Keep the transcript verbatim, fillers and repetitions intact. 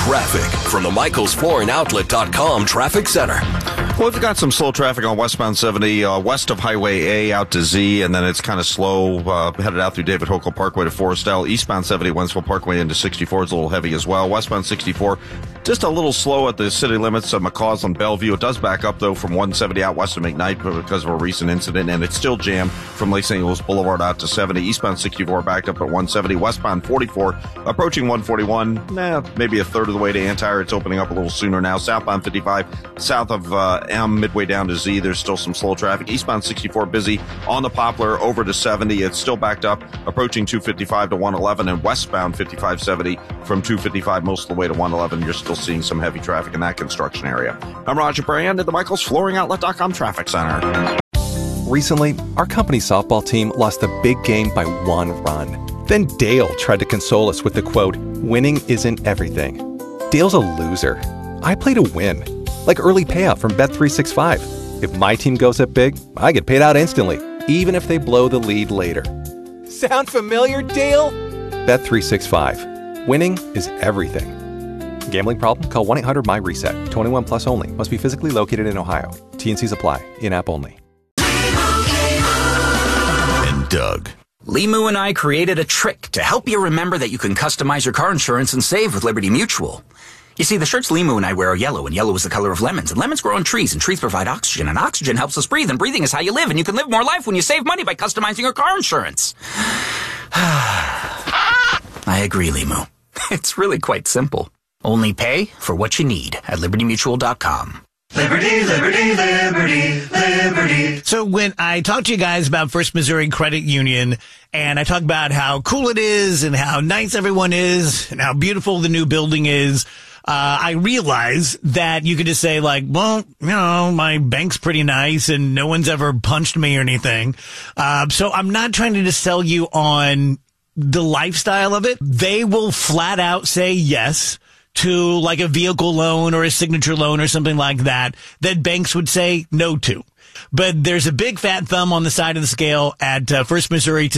Traffic from the Michaels Flooring Outlet dot com Traffic Center. Well, we've got some slow traffic on westbound seventy, uh, west of Highway A out to Z, and then it's kind of slow, uh, headed out through David Hokel Parkway to Forestell. Eastbound seventy, Wentzville Parkway into sixty-four is a little heavy as well. Westbound sixty-four, just a little slow at the city limits of McCausland, Bellevue. It does back up, though, from one seventy out west of McKnight because of a recent incident, and it's still jammed from Lake Saint Louis Boulevard out to seventy. Eastbound sixty-four backed up at one seventy. Westbound forty-four, approaching one forty-one, nah, maybe a third of the way to Antire. It's opening up a little sooner now. Southbound fifty-five, south of uh, M, midway down to Z, there's still some slow traffic. Eastbound sixty-four busy on the Poplar over to seventy. It's still backed up, approaching two fifty-five to one eleven, and westbound fifty-five seventy from two fifty-five most of the way to one eleven. You're still seeing some heavy traffic in that construction area. I'm Roger Brand at the Michaels Flooring Outlet dot com Traffic Center. Recently, our company's softball team lost a big game by one run. Then Dale tried to console us with the quote, "Winning isn't everything." Dale's a loser. I play to win. Like early payout from Bet three sixty-five. If my team goes up big, I get paid out instantly, even if they blow the lead later. Sound familiar, Dale? Bet three sixty-five. Winning is everything. Gambling problem? Call one eight hundred my reset. twenty-one plus only. Must be physically located in Ohio. T and C's apply. In-app only. And Doug. Limu and I created a trick to help you remember that you can customize your car insurance and save with Liberty Mutual. You see, the shirts Limu and I wear are yellow, and yellow is the color of lemons, and lemons grow on trees, and trees provide oxygen, and oxygen helps us breathe, and breathing is how you live, and you can live more life when you save money by customizing your car insurance. I agree, Limu. It's really quite simple. Only pay for what you need at Liberty Mutual dot com. Liberty, liberty, liberty, liberty. So when I talk to you guys about First Missouri Credit Union, and I talk about how cool it is and how nice everyone is and how beautiful the new building is, uh, I realize that you could just say like, well, you know, my bank's pretty nice and no one's ever punched me or anything. Uh, so I'm not trying to just sell you on the lifestyle of it. They will flat out say yes to like a vehicle loan or a signature loan or something like that, that banks would say no to. But there's a big fat thumb on the side of the scale at uh, First Missouri